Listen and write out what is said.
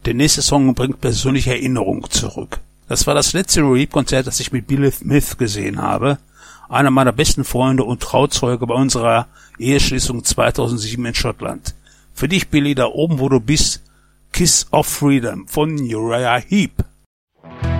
Der nächste Song bringt persönliche Erinnerungen zurück. Das war das letzte Reap-Konzert, das ich mit Billy Smith gesehen habe. Einer meiner besten Freunde und Trauzeuge bei unserer Eheschließung 2007 in Schottland. Für dich, Billy, da oben, wo du bist, Kiss of Freedom von Uriah Heep.